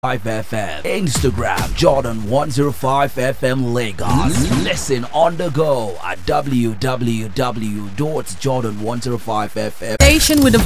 FM, Instagram Jordan 105 FM Lagos. Listen on the go at www.jordan105fm. Station with the